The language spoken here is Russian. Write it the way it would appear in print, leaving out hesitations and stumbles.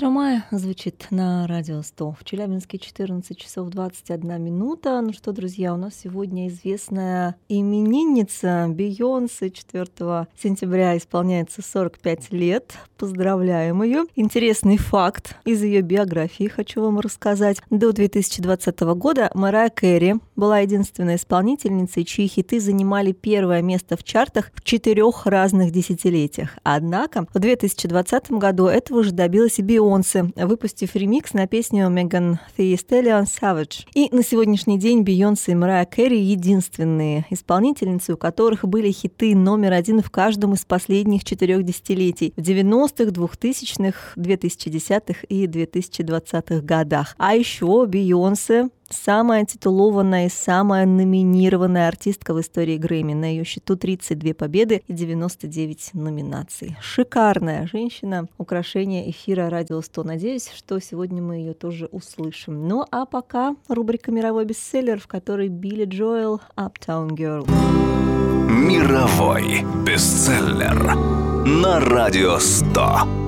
«Утро мая» звучит на Радио 100. В Челябинске 14 часов 21 минута. Ну что, друзья, у нас сегодня известная именинница Бейонсе. 4 сентября исполняется 45 лет. Поздравляем ее. Интересный факт из ее биографии хочу вам рассказать. До 2020 года Мэрайя Кэри была единственной исполнительницей, чьи хиты занимали первое место в чартах в 4 разных десятилетиях. Однако в 2020 году этого же добилась и Бейонсе, выпустив ремикс на песню Megan Thee Stallion Savage. И на сегодняшний день Бейонсе и Мэрайя Кэри единственные исполнительницы, у которых были хиты номер один в каждом из последних 4 десятилетий в 90-х, 2000-х, 2010-х и 2020-х годах. А еще Бейонсе самая титулованная и самая номинированная артистка в истории Грэмми. На ее счету 32 победы и 99 номинаций. Шикарная женщина, украшение эфира Радио 100. Надеюсь, что сегодня мы ее тоже услышим. Ну а пока рубрика «Мировой бестселлер», в которой Билли Джоэл «Uptown Girl». Мировой бестселлер на Радио 100.